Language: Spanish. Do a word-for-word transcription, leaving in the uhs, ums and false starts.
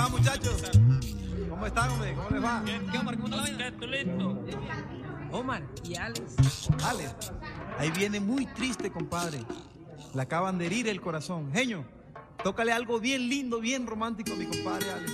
más, muchachos? ¿Cómo están, hombre? ¿Cómo les va? ¿Qué, Omar? ¿Cómo te la vaina? ¿Tú listo? Omar y Alex. Alex, ahí viene muy triste, compadre. Le acaban de herir el corazón. Genio, tócale algo bien lindo, bien romántico a mi compadre Alex.